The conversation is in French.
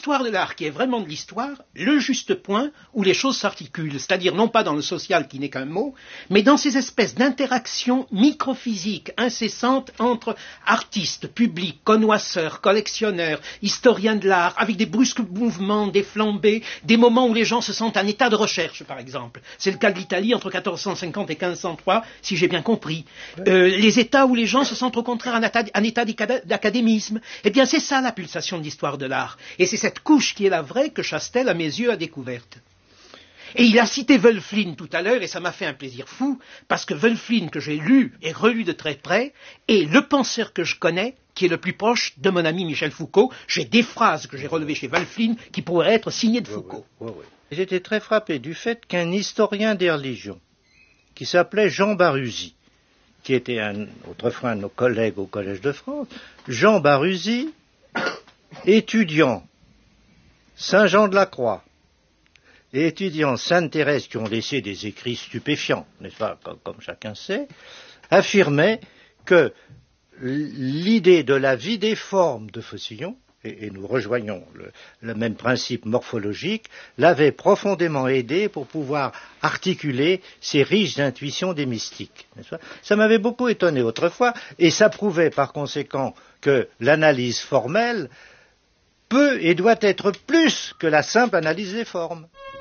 l'histoire de l'art, qui est vraiment de l'histoire, le juste point où les choses s'articulent, c'est-à-dire non pas dans le social qui n'est qu'un mot, mais dans ces espèces d'interactions microphysiques incessantes entre artistes, publics, connoisseurs, collectionneurs, historiens de l'art, avec des brusques mouvements, des flambées, des moments où les gens se sentent en état de recherche, par exemple. C'est le cas de l'Italie entre 1450 et 1503, si j'ai bien compris. Les États où les gens se sentent au contraire en état d'académisme. Eh bien, c'est ça la pulsation de l'histoire de l'art. Et c'est cette couche qui est la vraie que Chastel, à mes yeux, a découverte. Et il a cité Wölfflin tout à l'heure, et ça m'a fait un plaisir fou, parce que Wölfflin, que j'ai lu et relu de très près, est le penseur que je connais, qui est le plus proche de mon ami Michel Foucault. J'ai des phrases que j'ai relevées chez Wölfflin qui pourraient être signées de Foucault. J'étais très frappé du fait qu'un historien des religions, qui s'appelait Jean Baruzzi, qui était autrefois un de nos collègues au Collège de France, Jean Baruzzi, étudiant Saint-Jean-de-la-Croix et étudiant Sainte-Thérèse, qui ont laissé des écrits stupéfiants, n'est-ce pas, comme chacun sait, affirmait que l'idée de la vie des formes de Faucillon, et nous rejoignons le même principe morphologique, l'avait profondément aidé pour pouvoir articuler ces riches intuitions des mystiques. N'est-ce pas ? Ça m'avait beaucoup étonné autrefois, et ça prouvait par conséquent que l'analyse formelle peut et doit être plus que la simple analyse des formes.